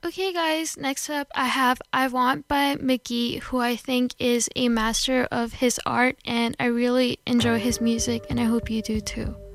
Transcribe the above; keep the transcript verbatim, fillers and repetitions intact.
Okay, guys, next up I have I Want by McGee, who I think is a master of his art, and I really enjoy his music, and I hope you do too.